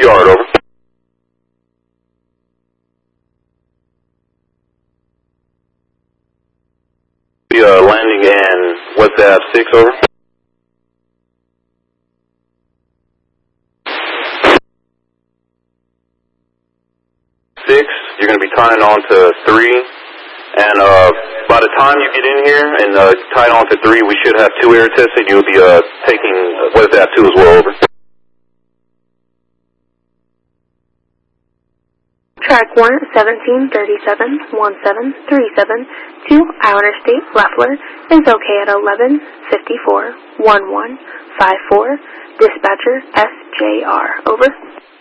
yard, over. Landing in West Ave 6, over. You're going to be tying on to 3, and by the time you get in here and tied on to 3, we should have 2 air tests, and you'll be taking West Ave 2 as well, over. Track 1, 1737, 1737, to Iowa Interstate, Leffler, is okay at 11:54, 11:54. Dispatcher SJR, over.